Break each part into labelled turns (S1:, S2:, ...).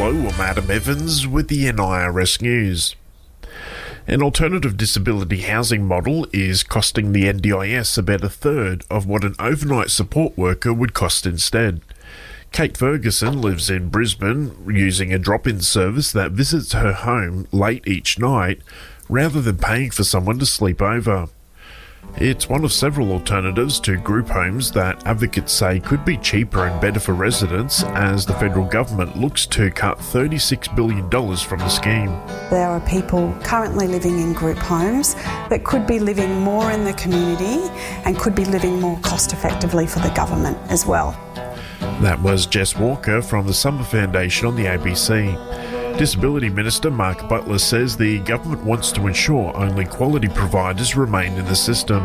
S1: Hello, I'm Adam Evans with the NIRS News. An alternative disability housing model is costing the NDIS about a third of what an overnight support worker would cost instead. Kate Ferguson lives in Brisbane using a drop-in service that visits her home late each night rather than paying for someone to sleep over. It's one of several alternatives to group homes that advocates say could be cheaper and better for residents as the federal government looks to cut $36 billion from the scheme.
S2: There are people currently living in group homes that could be living more in the community and could be living more cost effectively for the government as well.
S1: That was Jess Walker from the Summer Foundation on the ABC. Disability Minister Mark Butler says the government wants to ensure only quality providers remain in the system.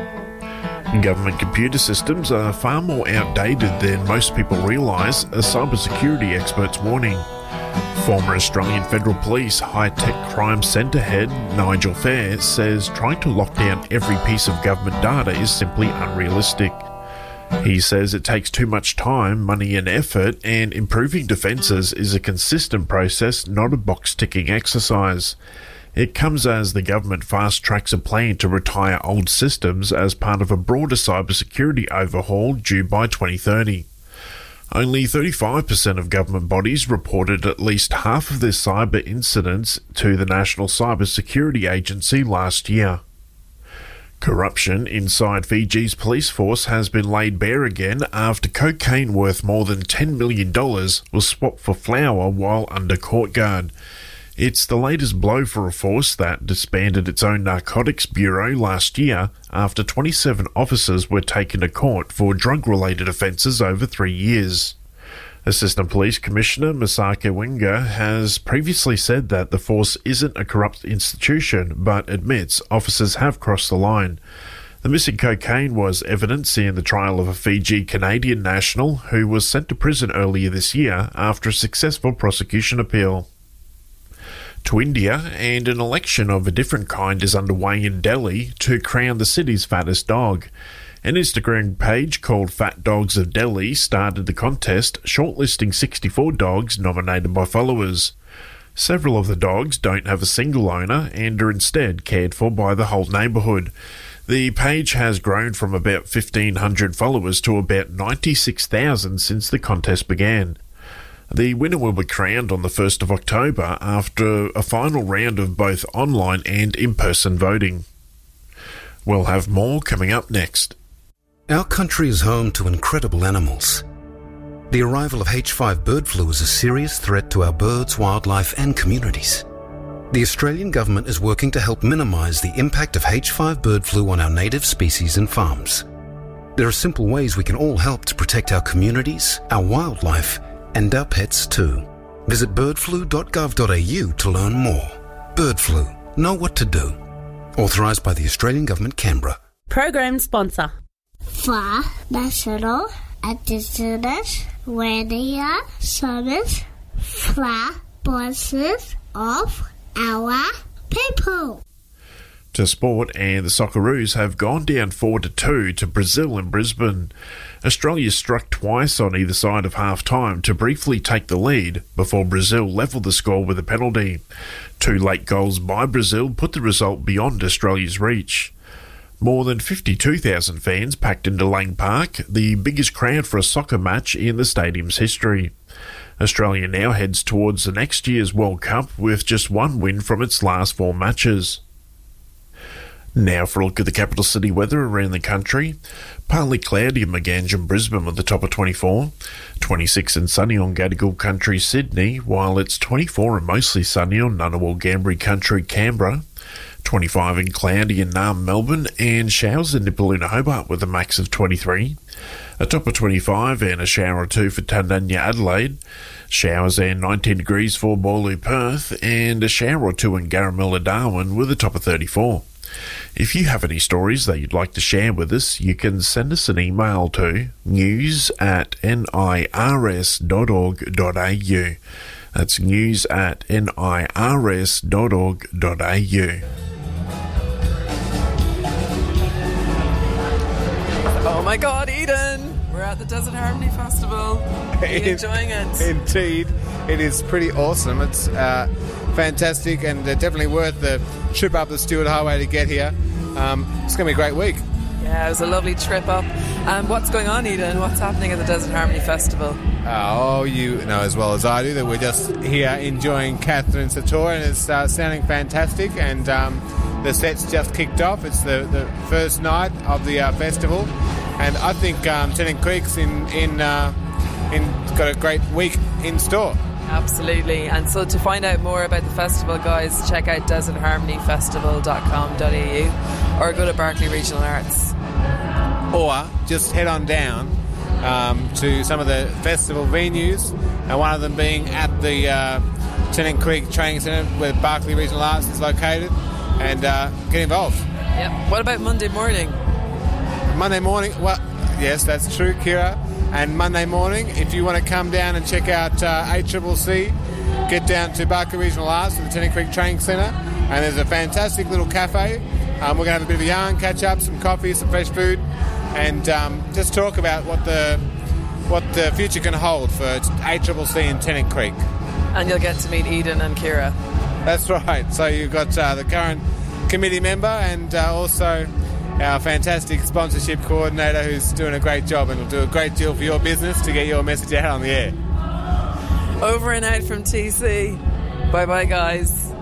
S1: Government computer systems are far more outdated than most people realise, a cybersecurity expert's warning. Former Australian Federal Police High-Tech Crime Centre head Nigel Fair says trying to lock down every piece of government data is simply unrealistic. He says it takes too much time, money and effort, and improving defences is a consistent process, not a box-ticking exercise. It comes as the government fast-tracks a plan to retire old systems as part of a broader cybersecurity overhaul due by 2030. Only 35% of government bodies reported at least half of their cyber incidents to the National Cyber Security Agency last year. Corruption inside Fiji's police force has been laid bare again after cocaine worth more than $10 million was swapped for flour while under court guard. It's the latest blow for a force that disbanded its own narcotics bureau last year after 27 officers were taken to court for drug-related offences over 3 years. Assistant Police Commissioner Masake Winga has previously said that the force isn't a corrupt institution, but admits officers have crossed the line. The missing cocaine was evidence in the trial of a Fiji-Canadian national who was sent to prison earlier this year after a successful prosecution appeal. To India, and an election of a different kind is underway in Delhi to crown the city's fattest dog. An Instagram page called Fat Dogs of Delhi started the contest, shortlisting 64 dogs nominated by followers. Several of the dogs don't have a single owner and are instead cared for by the whole neighbourhood. The page has grown from about 1,500 followers to about 96,000 since the contest began. The winner will be crowned on the 1st of October after a final round of both online and in-person voting. We'll have more coming up next.
S3: Our country is home to incredible animals. The arrival of H5 bird flu is a serious threat to our birds, wildlife and communities. The Australian government is working to help minimise the impact of H5 bird flu on our native species and farms. There are simple ways we can all help to protect our communities, our wildlife and our pets too. Visit birdflu.gov.au to learn more. Bird flu. Know what to do. Authorised by the Australian Government, Canberra.
S4: Program sponsor.
S5: For National Indigenous Radio Service for voices of our people.
S1: To sport, and the Socceroos have gone down 4-2 to Brazil in Brisbane. Australia struck twice on either side of half-time to briefly take the lead before Brazil levelled the score with a penalty. 2 late goals by Brazil put the result beyond Australia's reach. More than 52,000 fans packed into Lang Park, the biggest crowd for a soccer match in the stadium's history. Australia now heads towards the next year's World Cup with just 1 win from its last 4 matches. Now for a look at the capital city weather around the country. Partly cloudy in Maganj and Brisbane with the top of 24. 26 and sunny on Gadigal Country, Sydney, while it's 24 and mostly sunny on Ngunnawal Gambri Country, Canberra. 25 and cloudy in Naarm, Melbourne, and showers in Nipaluna, Hobart with a max of 23. A top of 25 and a shower or 2 for Tandanya, Adelaide. Showers and 19 degrees for Boorloo, Perth, and a shower or 2 in Garamilla, Darwin with a top of 34. If you have any stories that you'd like to share with us, you can send us an email to news@nirs.org.au. That's news@nirs.org.au.
S6: Oh my God, Eden!
S4: We're at the Desert Harmony Festival. Are you enjoying it?
S6: Indeed. It is pretty awesome. It's fantastic and definitely worth the trip up the Stewart Highway to get here. It's going to be a great week.
S4: Yeah, it was a lovely trip up. What's going on, Eden? What's happening at the Desert Harmony Festival?
S6: Oh, you know as well as I do that we're just here enjoying Catherine Sator, and it's sounding fantastic, and the set's just kicked off. It's the first night of the festival, and I think Tennant Creek's got a great week in store.
S4: Absolutely. And so to find out more about the festival, guys, check out desertharmonyfestival.com.au or go to Berkeley Regional Arts.
S6: Or just head on down to some of the festival venues, and one of them being at the Tennant Creek Training Centre where Berkeley Regional Arts is located, and get involved.
S4: Yep. What about Monday morning?
S6: Monday morning, well, yes, that's true, Kira. And Monday morning, if you want to come down and check out ACCC, get down to Berkeley Regional Arts at the Tennant Creek Training Centre, and there's a fantastic little cafe. We're going to have a bit of a yarn, catch up, some coffee, some fresh food, and just talk about what the future can hold for ACCC in Tennant Creek.
S4: And you'll get to meet Eden and Kira.
S6: That's right. So you've got the current committee member and also our fantastic sponsorship coordinator who's doing a great job and will do a great deal for your business to get your message out on the air.
S4: Over and out from TC. Bye-bye, guys.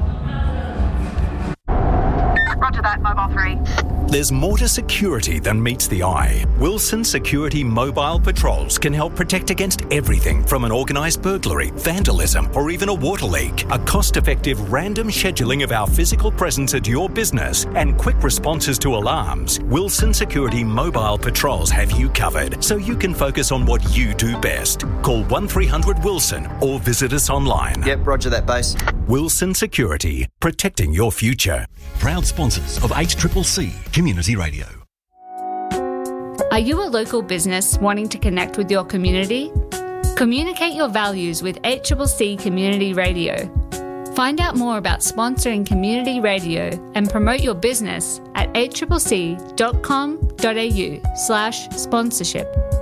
S7: Roger that, Mobile 3.
S8: There's more to security than meets the eye. Wilson Security Mobile Patrols can help protect against everything from an organised burglary, vandalism, or even a water leak. A cost-effective random scheduling of our physical presence at your business and quick responses to alarms. Wilson Security Mobile Patrols have you covered, so you can focus on what you do best. Call 1300 Wilson or visit us online.
S9: Yep, roger that, base.
S8: Wilson Security, protecting your future.
S10: Proud sponsors of HCCC Community Radio.
S11: Are you a local business wanting to connect with your community? Communicate your values with HCCC Community Radio. Find out more about sponsoring community radio and promote your business at hccc.com.au/sponsorship.